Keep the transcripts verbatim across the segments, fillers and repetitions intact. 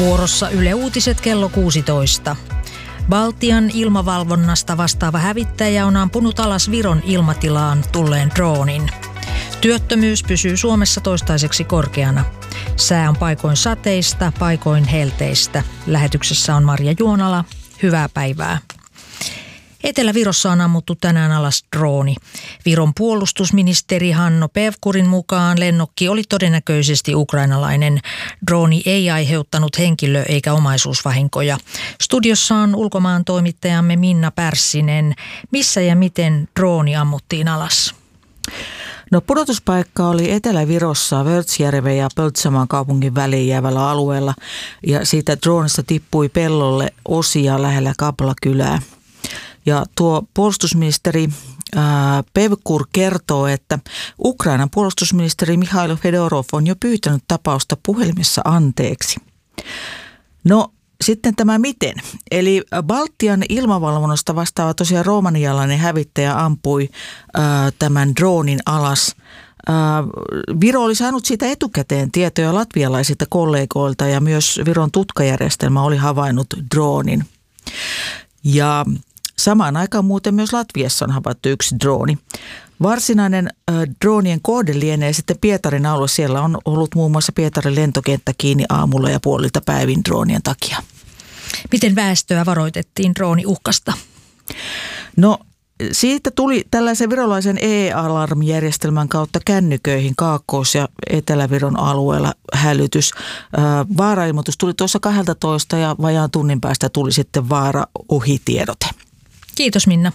Vuorossa Yle Uutiset kello kuusitoista. Baltian ilmavalvonnasta vastaava hävittäjä on ampunut alas Viron ilmatilaan tulleen droonin. Työttömyys pysyy Suomessa toistaiseksi korkeana. Sää on paikoin sateista, paikoin helteistä. Lähetyksessä on Marja Juonala. Hyvää päivää. Etelä-Virossa on ammuttu tänään alas drooni. Viron puolustusministeri Hanno Pevkurin mukaan lennokki oli todennäköisesti ukrainalainen. Drooni ei aiheuttanut henkilö- eikä omaisuusvahinkoja. Studiossa on ulkomaan toimittajamme Minna Pärssinen. Missä ja miten drooni ammuttiin alas? No, pudotuspaikka oli Etelä-Virossa Vörtsjärven ja Pöltsamaan kaupungin väliin jäävällä alueella ja siitä droonista tippui pellolle osia lähellä Kaplakylää. Ja tuo puolustusministeri ää, Pevkur kertoo, että Ukrainan puolustusministeri Mikhailo Fedorov on jo pyytänyt tapausta puhelimessa anteeksi. No sitten tämä miten? Eli Baltian ilmavalvonnasta vastaava tosiaan romanialainen hävittäjä ampui ää, tämän droonin alas. Ää, Viro oli saanut siitä etukäteen tietoja latvialaisilta kollegoilta ja myös Viron tutkajärjestelmä oli havainnut droonin. Ja samaan aikaan muuten myös Latviassa on havaittu yksi drooni. Varsinainen äh, droonien kohde lienee sitten Pietarin alue. Siellä on ollut muun muassa Pietarin lentokenttä kiinni aamulla ja puolilta päivin droonien takia. Miten väestöä varoitettiin drooniuhkasta? No siitä tuli tällaisen virolaisen e-alarmijärjestelmän kautta kännyköihin Kaakkois- ja Etelä-Viron alueella hälytys. Äh, vaarailmoitus tuli tuossa kaksitoista ja vajaan tunnin päästä tuli sitten vaara-ohitiedote. Kiitos Minna.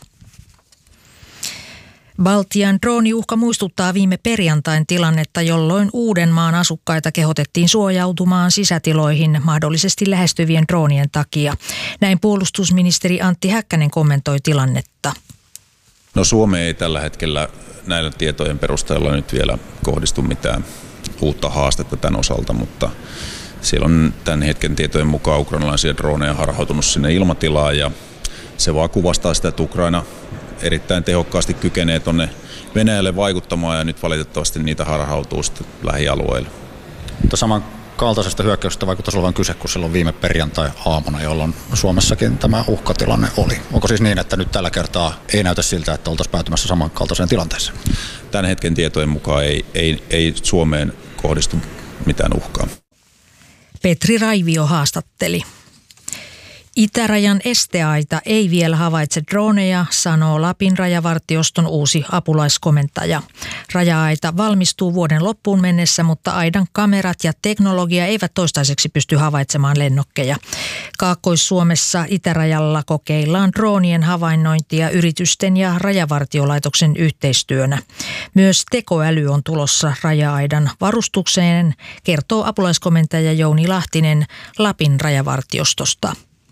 Baltian drooniuhka muistuttaa viime perjantain tilannetta, jolloin Uudenmaan asukkaita kehotettiin suojautumaan sisätiloihin mahdollisesti lähestyvien droonien takia. Näin puolustusministeri Antti Häkkänen kommentoi tilannetta. No, Suomeen ei tällä hetkellä näillä tietojen perusteella nyt vielä kohdistu mitään uutta haastetta tämän osalta, mutta siellä on tämän hetken tietojen mukaan ukrainalaisia droneja harhautunut sinne ilmatilaan ja se vaan kuvastaa sitä, että Ukraina erittäin tehokkaasti kykenee tuonne Venäjälle vaikuttamaan ja nyt valitettavasti niitä harhautuu sitten lähialueille. Mutta samankaltaisesta hyökkäyksestä vaikuttaisi olevan kyse kuin silloin viime perjantai-aamuna, jolloin Suomessakin tämä uhkatilanne oli. Onko siis niin, että nyt tällä kertaa ei näytä siltä, että oltaisiin päätymässä samankaltaiseen tilanteeseen? Tämän hetken tietojen mukaan ei, ei, ei Suomeen kohdistu mitään uhkaa. Petri Raivio haastatteli. Itärajan esteaita ei vielä havaitse droneja, sanoo Lapin rajavartioston uusi apulaiskomentaja. Raja-aita valmistuu vuoden loppuun mennessä, mutta aidan kamerat ja teknologia eivät toistaiseksi pysty havaitsemaan lennokkeja. Kaakkois-Suomessa itärajalla kokeillaan droonien havainnointia yritysten ja rajavartiolaitoksen yhteistyönä. Myös tekoäly on tulossa raja-aidan varustukseen, kertoo apulaiskomentaja Jouni Lahtinen Lapin rajavartiostosta.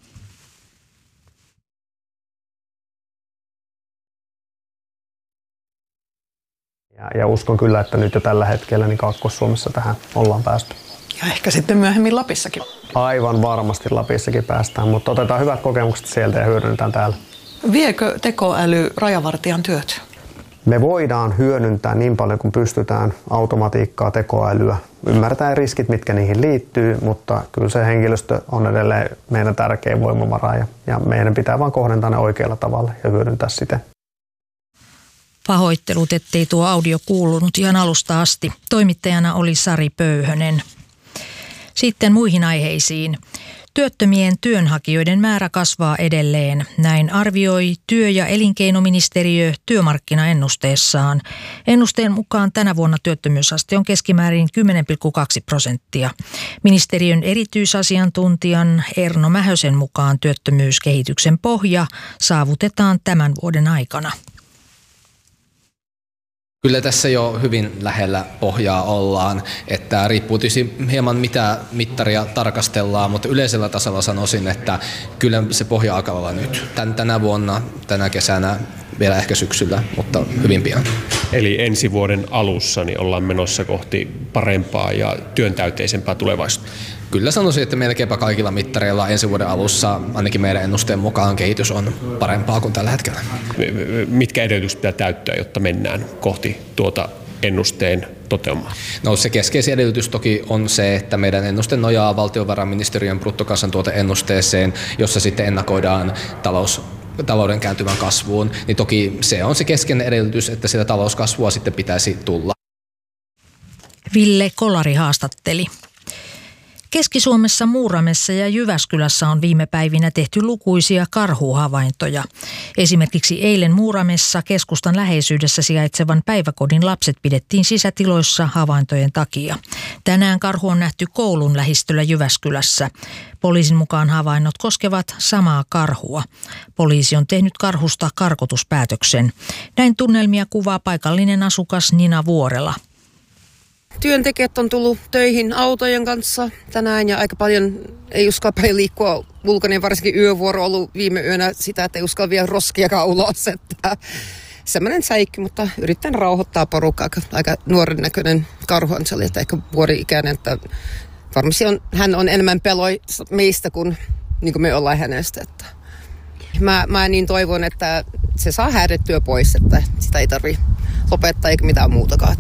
Ja, ja uskon kyllä, että nyt jo tällä hetkellä niin Kaakkois-Suomessa tähän ollaan päästy. Ja ehkä sitten myöhemmin Lapissakin. Aivan varmasti Lapissakin päästään, mutta otetaan hyvät kokemukset sieltä ja hyödynnetään täällä. Viekö tekoäly rajavartijan työt? Me voidaan hyödyntää niin paljon kuin pystytään automatiikkaa, tekoälyä. Ymmärtää riskit, mitkä niihin liittyy, mutta kyllä se henkilöstö on edelleen meidän tärkein voimavara ja, ja meidän pitää vaan kohdentaa ne oikealla tavalla ja hyödyntää sitä. Pahoittelut, ettei tuo audio kuulunut ihan alusta asti. Toimittajana oli Sari Pöyhönen. Sitten muihin aiheisiin. Työttömien työnhakijoiden määrä kasvaa edelleen. Näin arvioi työ- ja elinkeinoministeriö työmarkkinaennusteessaan. Ennusteen mukaan tänä vuonna työttömyysaste on keskimäärin kymmenen pilkku kaksi prosenttia. Ministeriön erityisasiantuntijan Erno Mähösen mukaan työttömyyskehityksen pohja saavutetaan tämän vuoden aikana. Kyllä tässä jo hyvin lähellä pohjaa ollaan, että riippuu tietysti hieman mitä mittaria tarkastellaan, mutta yleisellä tasolla sanoisin, että kyllä se pohja alkaa olla nyt. Tän, tänä vuonna, tänä kesänä, vielä ehkä syksyllä, mutta hyvin pian. Eli ensi vuoden alussa niin ollaan menossa kohti parempaa ja työntäyteisempää tulevaisuutta. Kyllä sanoisin, että melkeinpä kaikilla mittareilla ensi vuoden alussa, ainakin meidän ennusteen mukaan, kehitys on parempaa kuin tällä hetkellä. Mitkä edellytykset pitää täyttää, jotta mennään kohti tuota ennusteen toteumaan? No se keskeisin edellytys toki on se, että meidän ennuste nojaa valtiovarainministeriön bruttokansantuoteennusteeseen, jossa sitten ennakoidaan talous talouden kääntyvän kasvuun, niin toki se on se keskeinen edellytys, että sitä talouskasvua sitten pitäisi tulla. Ville Kolari haastatteli. Keski-Suomessa Muuramessa ja Jyväskylässä on viime päivinä tehty lukuisia karhuhavaintoja. Esimerkiksi eilen Muuramessa keskustan läheisyydessä sijaitsevan päiväkodin lapset pidettiin sisätiloissa havaintojen takia. Tänään karhu on nähty koulun lähistöllä Jyväskylässä. Poliisin mukaan havainnot koskevat samaa karhua. Poliisi on tehnyt karhusta karkotuspäätöksen. Näin tunnelmia kuvaa paikallinen asukas Nina Vuorela. Työntekijät on tullut töihin autojen kanssa tänään ja aika paljon ei uskalla paljon liikkua ulkona, varsinkin yövuoro on ollut viime yönä sitä, että ei uskalla vielä roskiakaan ulos. Että semmoinen säikky, mutta yritän rauhoittaa porukkaa. Aika nuoren näköinen karhu on, se oli, että ehkä vuori-ikäinen, että varmasti on, hän on enemmän peloi meistä kuin, niin kuin me ollaan hänestä. Että mä, mä niin toivon, että se saa häädettyä pois, että sitä ei tarvitse lopettaa eikä mitään muutakaan.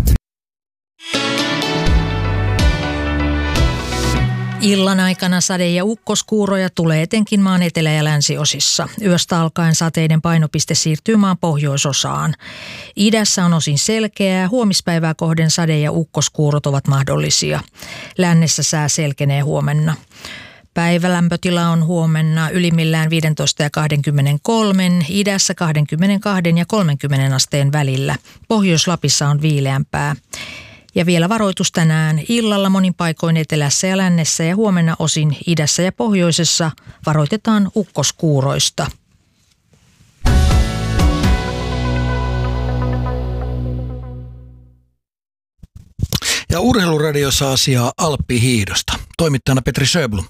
Illan aikana sade- ja ukkoskuuroja tulee etenkin maan etelä- ja länsiosissa. Yöstä alkaen sateiden painopiste siirtyy maan pohjoisosaan. Idässä on osin selkeää, huomispäivää kohden sade- ja ukkoskuurot ovat mahdollisia. Lännessä sää selkenee huomenna. Päivälämpötila on huomenna ylimmillään viisitoista ja kaksikymmentäkolme, idässä kaksikymmentäkaksi ja kolmekymmentä asteen välillä. Pohjois-Lapissa on viileämpää. Ja vielä varoitus tänään illalla monin paikoin etelässä ja lännessä ja huomenna osin idässä ja pohjoisessa varoitetaan ukkoskuuroista. Ja Urheiluradiossa asiaa alppihiihdosta. Toimittajana Petri Sjöblom.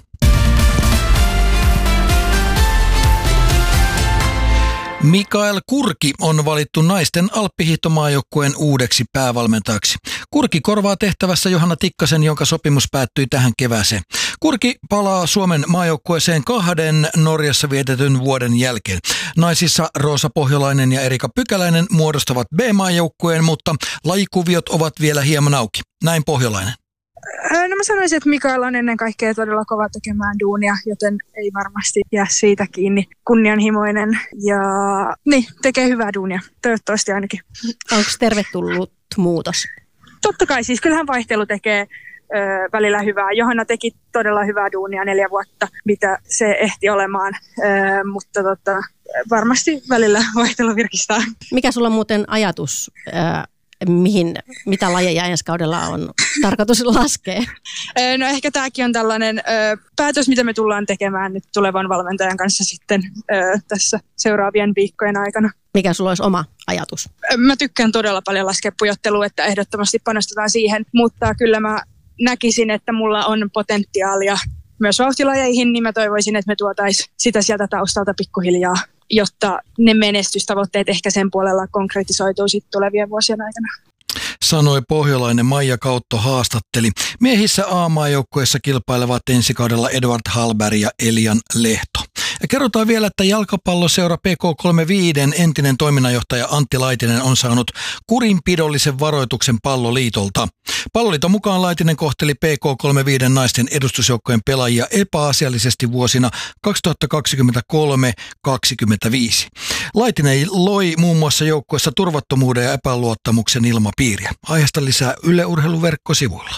Mikael Kurki on valittu naisten alppihiihtomaajoukkueen uudeksi päävalmentajaksi. Kurki korvaa tehtävässä Johanna Tikkasen, jonka sopimus päättyi tähän kevääseen. Kurki palaa Suomen maajoukkueeseen kahden Norjassa vietetyn vuoden jälkeen. Naisissa Roosa Pohjolainen ja Erika Pykäläinen muodostavat B-maajoukkueen, mutta lajikuviot ovat vielä hieman auki. Näin Pohjolainen. No mä sanoisin, että Mikael on ennen kaikkea todella kova tekemään duunia, joten ei varmasti jää siitä kiinni. Kunnianhimoinen ja niin, tekee hyvää duunia, toivottavasti ainakin. Onko tervetullut muutos? Totta kai, siis kyllähän vaihtelu tekee ö, välillä hyvää. Johanna teki todella hyvää duunia neljä vuotta, mitä se ehti olemaan, ö, mutta tota, varmasti välillä vaihtelu virkistää. Mikä sulla on muuten ajatus? Ö, Mihin, mitä lajeja ensi kaudella on tarkoitus laskea? No ehkä tämäkin on tällainen ö, päätös, mitä me tullaan tekemään nyt tulevan valmentajan kanssa sitten ö, tässä seuraavien viikkojen aikana. Mikä sulla olisi oma ajatus? Mä tykkään todella paljon laskea pujottelua, että ehdottomasti panostetaan siihen, mutta kyllä mä näkisin, että mulla on potentiaalia myös vauhtilajeihin, niin mä toivoisin, että me tuotaisiin sitä sieltä taustalta pikkuhiljaa, jotta ne menestystavoitteet ehkä sen puolella konkretisoituu sitten tulevien vuosien aikana. Sanoi pohjolainen Maija Kautto haastatteli. Miehissä A-maajoukkueessa kilpailevat ensi kaudella Edward Hallberg ja Elian Lehto. Ja kerrotaan vielä, että jalkapalloseura P K kolmekymmentäviisi entinen toiminnanjohtaja Antti Laitinen on saanut kurinpidollisen varoituksen Palloliitolta. Palloliiton mukaan Laitinen kohteli P K kolmekymmentäviisi naisten edustusjoukkojen pelaajia epäasiallisesti vuosina kaksituhattakaksikymmentäkolme kaksikymmentäviisi. Laitinen loi muun muassa joukkueessa turvattomuuden ja epäluottamuksen ilmapiiriä. Aiheesta lisää Yle Urheiluverkkosivuilla.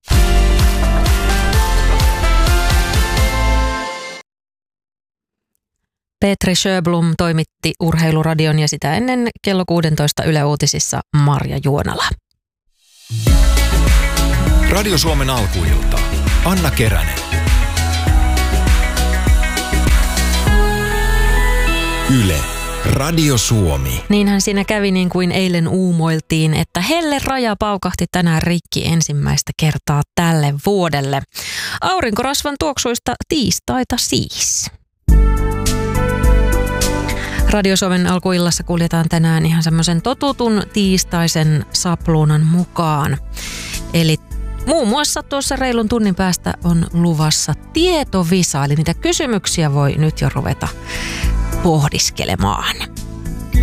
Petri Sjöblom toimitti Urheiluradion ja sitä ennen kello kuusitoista Yle Uutisissa Marja Juonala. Radio Suomen alkuilta. Anna Keränen. Yle. Radio Suomi. Niinhän siinä kävi niin kuin eilen uumoiltiin, että helle raja paukahti tänään rikki ensimmäistä kertaa tälle vuodelle. Aurinkorasvan tuoksuista tiistaita siis. Radio Suomen alkuillassa kuljetaan tänään ihan semmoisen totutun tiistaisen sapluunan mukaan. Eli muun muassa tuossa reilun tunnin päästä on luvassa tietovisa, eli niitä kysymyksiä voi nyt jo ruveta pohdiskelemaan.